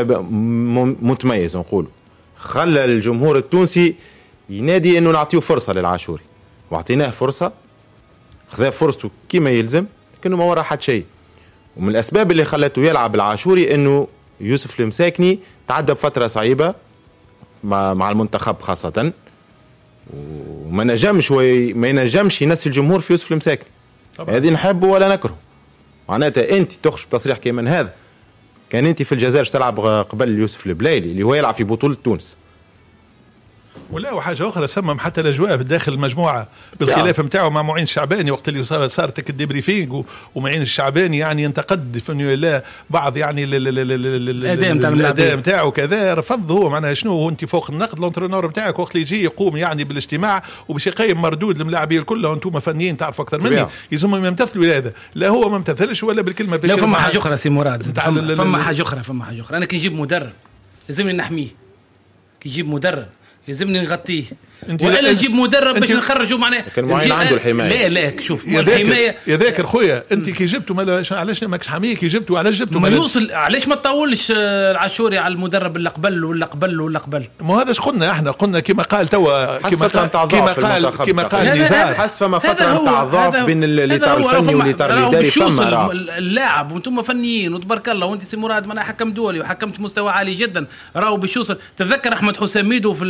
متميز نقول خلى الجمهور التونسي ينادي انه نعطيه فرصه للعاشوري واعطيناه فرصه خذا فرصته كما يلزم لكنه ما ورا حد شيء. ومن الأسباب اللي خلته يلعب العاشوري أنه يوسف المساكني تعدى بفترة صعيبة مع, مع المنتخب خاصة وما نجمش ما ينجمش ينسي الجمهور في يوسف المساكني. هذه نحبه ولا نكره معناتها أنت تخش بتصريح كمان هذا كان أنت في الجزائر تلعب قبل يوسف البلايلي اللي هو يلعب في بطولة تونس. ولا وحاجه اخرى سمم حتى الاجواء داخل المجموعه بالخلاف نتاعو مع معين الشعباني وقت اللي صارت الديبريفينغ ومعين الشعباني يعني ينتقد في لا بعض يعني الاداء نتاعو كذا رفض هو معناها شنو انت فوق النقد الانترينور نتاعك وقت اللي يجي يقوم يعني بالاجتماع وباش يقيم مردود الملاعبين كلهم انتم فنيين تعرفوا اكثر مني يلزمهم يمتثلوا هذا. لا هو ما امتثلش ولا بالكلمه بالكلمه. لا فما حاجه اخرى سي مراد فما حاجه اخرى فما حاجه اخرى انا كي نجيب مدرب لازمني نحميه كي نجيب مدرب لازمني نغطيه ولا نجيب مدرب باش نخرجوا معناه كان معين عنده الحمايه. لا لا شوف الحمايه يا ذاكر خويا انت كي جبتوا علاش ماكش حميه كي جبتوا علاش جبتوا ما يوصل علاش ما تطولش العاشوري على المدرب اللي قبل ولا قبل ولا قبل. ما هذاش قلنا احنا قلنا كما قال توا كما قال كما قال كما قال نزار حس فما فتره نتاع ضعف بين الاطار الفني والاطار الاداري. فما اللاعب وانتم فنيين وتبارك الله وانت سي مراد ما حكم دولي وحكمت مستوى عالي جدا راهو باش يوصل. تتذكر احمد حسام ميدو في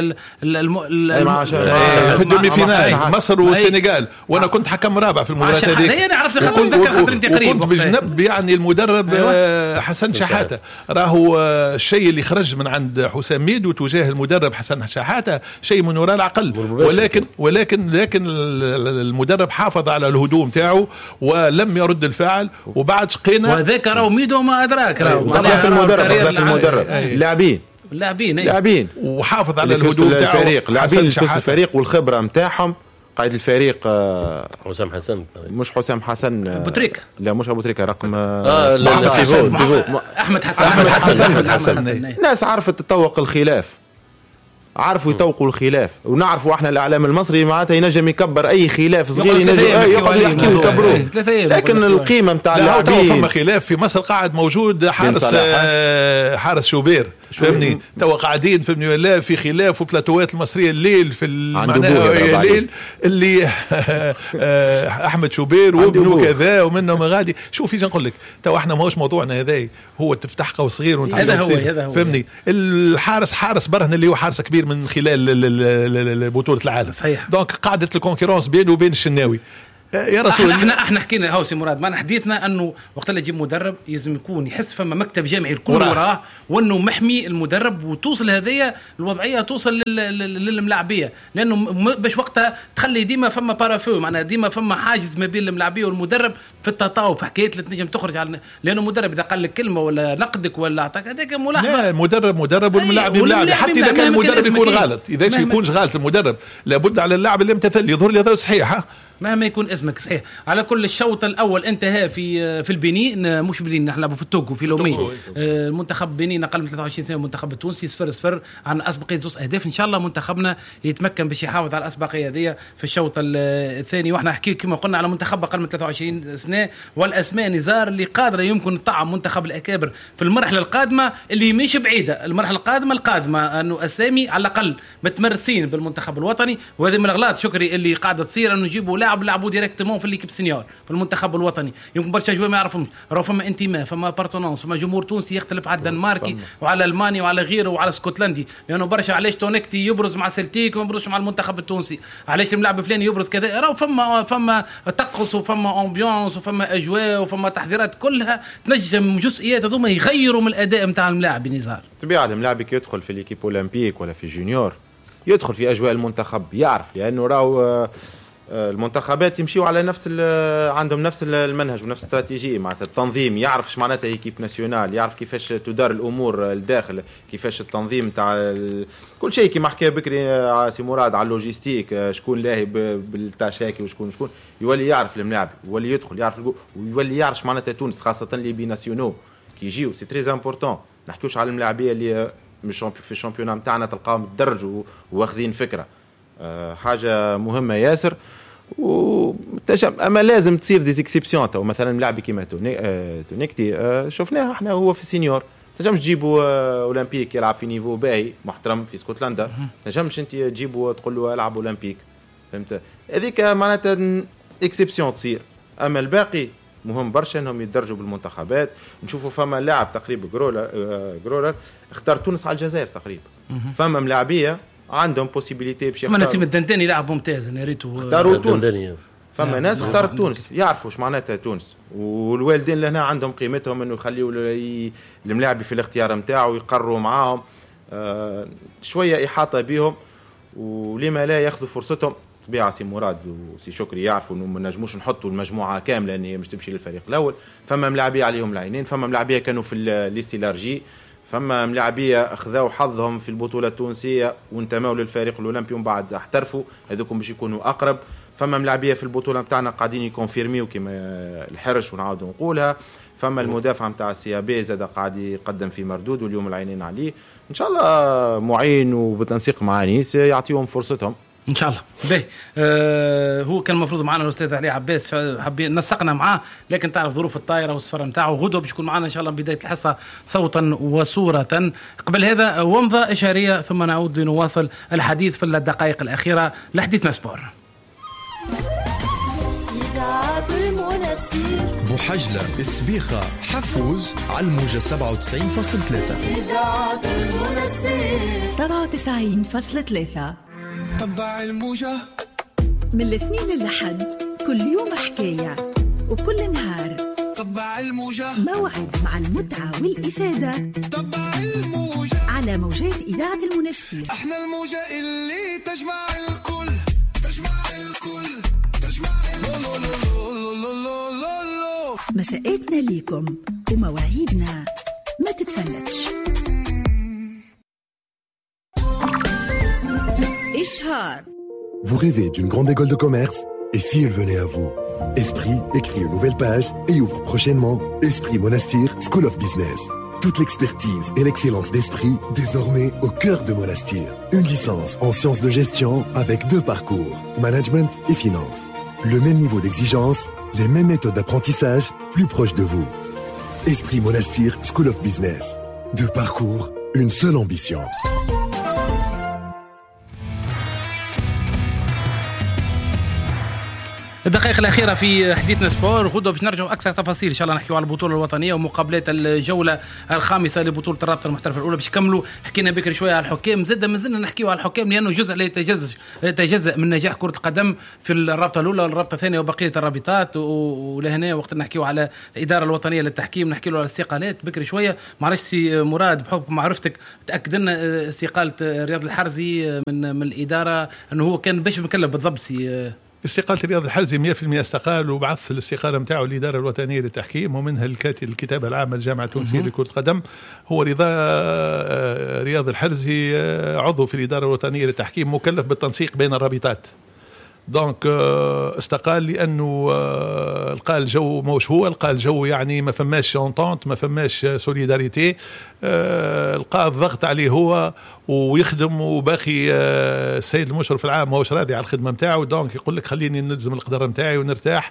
في الدومي فينال مصر والسنغال وانا كنت حكم رابع في المباراه هذيك. انا عرفت نتذكر خاطر انت قريب كنت بجنب يعني المدرب أيوة. حسن شحاته راهو الشيء اللي خرج من عند حسام ميدو تجاه المدرب حسن شحاته شيء من وراء العقل. ولكن ولكن لكن المدرب حافظ على الهدوء نتاعو ولم يرد الفعل وبعد شقينا وذاك راهو ميدو ما ادراك راهو في المدرب في المدرب لاعبين لاعبين لاعبين وحافظ على الهدوء تاعو الفريق لاعبين في الفريق والخبره نتاعهم. قائد الفريق آه حسام حسن مش حسام حسن ابو تريكه لا مش ابو تريكه رقم آه لا حسن. احمد حسن احمد حسن احمد حسن الناس عرفت تطوق الخلاف عرفوا يتوقوا الخلاف ونعرفوا احنا الاعلام المصري معناتها ينجم يكبر اي خلاف صغير ينجم يقعد يحكي ويكبروه لكن القيمه نتاع اللاعبين فما خلاف في مصر قاعد موجود حارس آه حارس شوبير فهمني توا قاعدين فهمني ولا في خلاف وبلاتوات المصريه الليل في المعنى الليل اللي احمد شوبير وابنه كذا ومنهم غادي. شوف يجي نقول لك توا احنا ماهوش موضوعنا هذا، هو تفتح قوس صغير هذا هو هذا هو فهمني. الحارس حارس برهن اللي هو حارس كبير من خلال بطوله العالم صحيح. دونك قاعده الكونكورونس بينه وبين الشناوي يا رسول احنا احنا, احنا حكينا هاو سي مراد معنا حديثنا انه وقت اللي يجيب مدرب لازم يكون يحس فما مكتب جامعي الكل وراه وانه محمي المدرب وتوصل هذه الوضعيه توصل للملاعبيه، لانه باش وقتها تخلي ديما فما بارافو معناها ديما فما حاجز ما بين الملاعبيه والمدرب في التطاو في حكايه تنجم تخرج على، لانه المدرب اذا قال لك كلمه ولا نقدك ولا اعطاك هذاك ملاحظه. لا المدرب مدرب والملاعب ملاعب، حتى اذا كان المدرب يكون غلط، اذا يكونش غلط المدرب لابد على اللاعب اللي امتثل يظهر لي هذا صحيح مهما يكون اسمك صحيح. على كل الشوط الاول انتهى في في البنين مش بنين نحن في التوغو في لومي المنتخب بنين اقل من ثلاثة وعشرين سنه المنتخب التونسي صفر صفر عن اسبقيه دوس اهداف. ان شاء الله منتخبنا يتمكن باش يحافظ على الاسبقيه هذه في الشوط الثاني. واحنا نحكي كما قلنا على منتخب اقل من ثلاثة وعشرين سنه والاسماء نزار اللي قادره يمكن تطعم منتخب الاكابر في المرحله القادمه اللي مش بعيده. المرحله القادمه القادمه انه اسامي على الاقل متمرسين بالمنتخب الوطني، وهذه من الاغلاط شكري اللي قاعده تصير انه نجيبوا لاعب لعبوا ديريكتومون في الليكيب سينيور في المنتخب الوطني. يمكن برشا جوي ما يعرفهمش راه فما انتماء فما بارتونونس فما جمهور تونسي يختلف على الدنماركي وعلى الماني وعلى غيره وعلى اسكتلندي، لانه يعني برشا علاش تونكتي يبرز مع سلتيك وما يبرزش مع المنتخب التونسي، علاش الملاعب فلاني يبرز كذا. راه فما فما طقس وفما امبيونس وفما اجواء وفما تحضيرات كلها تنجم جزئيات هذوما يغيروا من الاداء نتاع الملاعب. بنزار طبيعي الملاعب كي يدخل في ليكيب اولمبيك ولا في جونيور يدخل في اجواء المنتخب يعرف، لانه راهو المنتخبات يمشيوا على نفس عندهم نفس المنهج ونفس الاستراتيجيه معناتها التنظيم، يعرف ايش معناتها ايكيب ناسيونال، يعرف كيفاش تدار الامور الداخل، كيفاش التنظيم تاع كل شيء كما حكى بكري سي مراد على اللوجيستيك، شكون لاهي بالتاشاكي وشكون شكون يولي يعرف الملاعب، يولي يدخل يعرف ويولي يعرف معناتها تونس خاصه اللي بي ناسيونو كي يجيو سي تري امبورطون. نحكيوش على الملاعبيه اللي مش في الشامبيونات نتاعنا تلقاهم تدرجوا واخذين فكره، أه حاجه مهمه ياسر. وتجم اما لازم تصير دي اكسبسيون. تو مثلا ملاعب كيما تونيكتي أه شفناها احنا هو في سينيور، تنجمش تجيبوا أه اولمبيك يلعب في نيفو باهي محترم في اسكتلندا، تنجمش انت تجيبوا تقول له العب اولمبيك، فهمت؟ هذيك معناتها اكسبسيون تصير. اما الباقي مهم برشا انهم يتدرجوا بالمنتخبات. نشوفوا فما لاعب تقريبا جرولر أه جرولر اختار تونس على الجزائر تقريبا، فما ملاعبيه عندهم بوسيبيليتي باش يختاروا. نسيم الدنداني لاعب ممتاز انا ريتو اختاروا تونس، فما ناس اختارت تونس يعرفوا ايش معناتها تونس، والوالدين لهنا عندهم قيمتهم انه يخليوا الملاعب في الاختيار نتاعو يقرروا معاهم آه شويه احاطه بهم، ولما لا ياخذوا فرصتهم. طبيعه سي مراد وسي شكري يعرفوا انه ما نجموش نحطوا المجموعه كامله ان هي مش تمشي للفريق الاول، فما ملاعبيه عليهم العينين، فما ملاعبيه كانوا في الليست لارجي، فما ملاعبيه اخذوا حظهم في البطوله التونسيه وانتموا للفريق الاولمبي ومن بعد احترفوا، هذوكم باش يكونوا اقرب. فما ملاعبيه في البطوله نتاعنا قاعدين يكونفيرميو كما الحرش ونعاودوا نقولها. فما المدافع نتاع السي بي زاد قاعد يقدم في مردود واليوم العينين عليه. ان شاء الله معين وبتنسيق مع نيس يعطيهم فرصتهم ان شاء الله. باهي آه هو كان المفروض معنا الاستاذ علي عباس، حابين نسقنا معاه لكن تعرف ظروف الطائره والسفر نتاعو، غدوه باش يكون معنا ان شاء الله بدايه الحصه صوتا وصوره. قبل هذا ومضه اشاريه ثم نعود لنواصل الحديث في الدقائق الاخيره لحديثنا سبور. بوحجلة السبيخة حفوز على الموجة سبعة وتسعين فاصلة ثلاثة سبعة وتسعين فاصلة ثلاثة. تبع الموجة من الاثنين للحد كل يوم حكاية وكل نهار. تبع الموجة موعد مع المتعة والإفادة. تبع الموجة على موجات إذاعة المنستير. احنا الموجة اللي تجمع الكل تجمع الكل تجمع الكل. مساءاتنا ليكم ومواعيدنا ما تتفلتش. إشهار. Vous rêvez d'une grande école de commerce? Et si elle venait à vous? Esprit écrit une nouvelle page et ouvre prochainement Esprit Monastir School of Business. Toute l'expertise et l'excellence d'Esprit désormais au cœur de Monastir. Une licence en sciences de gestion avec deux parcours, management et finance. Le même niveau d'exigence, les mêmes méthodes d'apprentissage, plus proches de vous. Esprit Monastir School of Business. Deux parcours, une seule ambition. الدقائق الأخيرة في حديثنا سبور. غدوة باش نرجعوا أكثر تفاصيل إن شاء الله نحكيوا على البطولة الوطنية ومقابلات الجولة الخامسة لبطولة الرابطة المحترفة الأولى. باش نكملوا حكينا بكري شوية على الحكام، زاد ما زلنا نحكيوا على الحكام لأنه جزء لا يتجزأ يتجزأ من نجاح كرة القدم في الرابطة الأولى والرابطة الثانية وبقية الرابطات. ولهنا وقت نحكيوا على الإدارة الوطنية للتحكيم نحكيوا على الاستقالات بكري شوية. معرفش سي مراد بحكم معرفتك تأكد لنا استقالة رياض الحرزي من من الإدارة أنه هو كان باش مكلف بالضبط سي استقالة رياض الحرزي مية بالمية استقال وبعث الاستقالة متاعه للإدارة الوطنية للتحكيم ومنها الكاتب الكتابة العامة للجامعة التونسية لكرة القدم. هو رضا رياض الحرزي عضو في الإدارة الوطنية للتحكيم مكلف بالتنسيق بين الرابطات. دونك استقال لأنه لقى الجو موش هو لقى الجو يعني ما فماش اونتونت ما فماش سوليداريتي، لقى الضغط عليه هو ويخدم وباقي السيد المشرف العام ما هوش راضي على الخدمه نتاعو. دونك يقول لك خليني نلزم القدر نتاعي ونرتاح،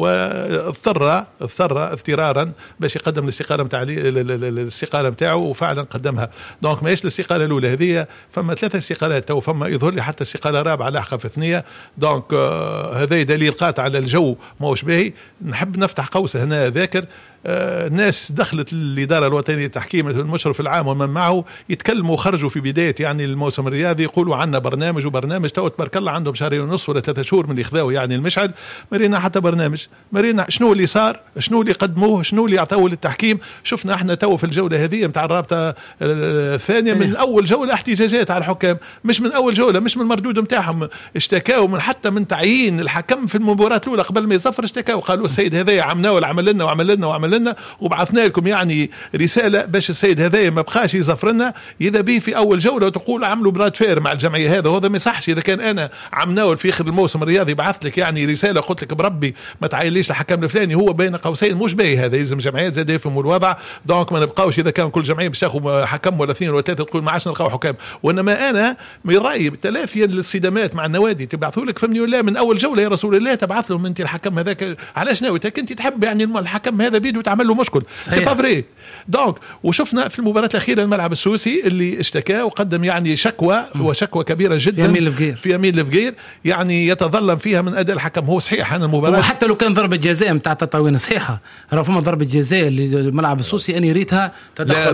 واضطر اضطر اضطرارا باش يقدم الاستقاله نتاع الاستقاله نتاعو وفعلا قدمها. دونك ماهيش الاستقاله الاولى هذه، فما ثلاثه استقالات تو، فما يظهر لي حتى استقاله رابعه لاحقه في ثنيه. دونك آه هذا دليل قاطع على الجو ما هوش باهي. نحب نفتح قوس هنا ذاكر آه ناس دخلت الإدارة الوطنية للتحكيم المشرف العام ومن معه يتكلموا وخرجوا في بداية يعني الموسم الرياضي يقولوا عنا برنامج وبرنامج. تو تبارك الله عندهم شهرين ونصف ولا ثلاثة شهور من اللي خذاوا يعني المشهد، مرينا حتى برنامج، مرينا شنو اللي صار، شنو اللي قدموه، شنو اللي عطوه للتحكيم. شفنا احنا تو في الجولة هذه متاع الرابطة الثانية من أول جولة احتجاجات على الحكام، مش من أول جولة، مش من المردود متاعهم، اشتكاوا من حتى من تعيين الحكم في المباراة الأولى قبل ما يظفر، اشتكاوا قالوا السيد هذا عملنا ولا عمل لنا وعمل لنا وعمل لنا وبعثنا لكم يعني رسالة باش السيد هذا ما بقاش يظفر لنا. إذا به في أول جولة وتقول عملوا براد فير مع الجمعية هذا، وهذا ما يصحش. إذا كان أنا عمناول في آخر الموسم الرياضي بعثت لك يعني رسالة قلت لك بربي ما تعينليش الحكم الفلاني، هو بين قوسين مش باهي هذا، يلزم جمعيات زاد يفهموا الوضع. دونك ما نبقاوش إذا كان كل جمعية باش تاخذ حكم ولا اثنين ولا ثلاثة تقول ما عادش نلقاو حكام. وإنما أنا من رأيي تلافيا للصدامات مع النوادي تبعثوا لك فهمني ولا من أول جولة يا رسول الله تبعث لهم أنت الحكم هذاك علاش ناويتك أنت تحب يعني الحكم هذا بيدو تعمل له مشكل سي با فري. دونك وشفنا في المباراة الأخيرة الملعب السوسي اللي اشتكى وقدم يعني شكوى وشكوى كبيرة جدا في أمين الفقير في أمين الفقير يعني يتظلم فيها من أداء الحكم. هو صحيح أنا المباراة وحتى لو كان ضربة جزاء متاع تطاوين صحيحة، راه فما ضربة جزاء الملعب السوسي أني ريتها تدخل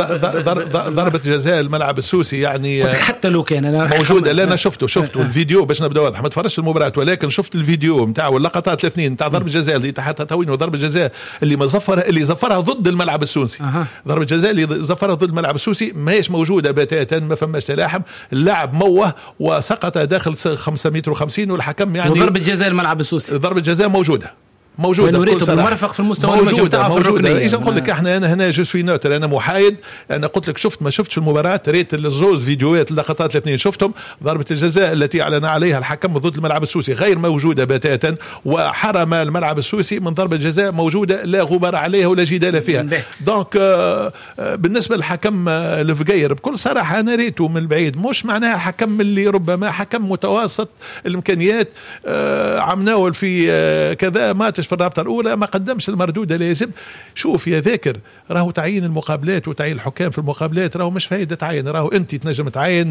ضربة جزاء الملعب السوسي يعني حتى لو كان أنا موجودة. لا أنا شفته شفته الفيديو باش نبدأ واضح، ما تفرجش المباراة ولكن شفت الفيديو متاع واللقطات الاثنين متاع ضربة جزاء اللي تحت تطاوين وضربة جزاء اللي ما زفرها اللي زفرها ضد الملعب السوسي. أه. ضربة جزاء اللي زفرها ضد الملعب السوسي ما هيش موجودة بتاتا، ما فماش تلاحم، اللاعب موه وسقط داخل خمسة متر وخمسين والحكم يعني وضربة جزاء الملعب السوسي ضربة جزاء موجودة موجودة بالمرفق في المستوى موجودة موجودة. إيش نقول لك احنا أنا هنا جو سوي نوتر أنا محايد. أنا قلت لك شفت ما شفتش المباراة، ريت الزوز فيديوهات اللقطات الاثنين شفتهم. ضربة الجزاء التي أعلن عليها الحكم ضد الملعب السوسي غير موجودة بتاتا، وحرم الملعب السوسي من ضربة جزاء موجودة لا غبار عليها ولا جدال فيها. دونك آه بالنسبة للحكم الفقير بكل صراحة أنا ريته من بعيد، مش معناها حكم اللي ربما حكم متوسط الإمكانيات آه عمناول في آه كذا ما في الرابطة الأولى ما قدمش المردود لازم. شوف يا ذاكر راهو تعيين المقابلات وتعيين الحكام في المقابلات راهو مش فايدة تعين، راهو أنت تنجم تعين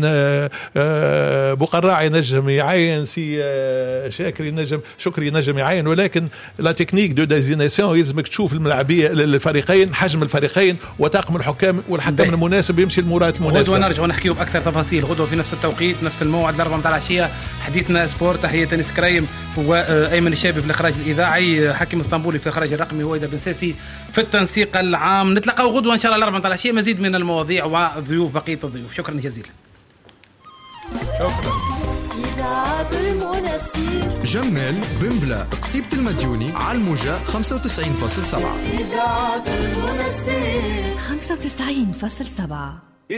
بقراعي نجم يعين، سي شاكري نجم شكري نجم يعين، ولكن لا تكنيك دو ديزيناسيون يلزمك تشوف الملاعبية الفريقين حجم الفريقين وطاقم الحكام والحكم بي. المناسب يمشي المباراة المناسبة. غدوة نرجع ونحكيه بأكثر تفاصيل، غدوة في نفس التوقيت نفس الموعد الأربعة متاع العشية حديثنا سبورت. تحية تنس كرايم وأيمن الشابي في الإخراج الإذاعي، حكيم اسطنبولي في الإخراج الرقمي، وإذا بن ساسي في التنسيق العام. نتلقاو غدوة إن شاء الله الأربعة متاع العشية مزيد من المواضيع وضيوف بقية الضيوف. شكرا جزيلا. شكرا. جمال بنبلة قصيبة المديوني على الموجة خمسة وتسعين فاصلة سبعة خمسة وتسعين فاصلة سبعة.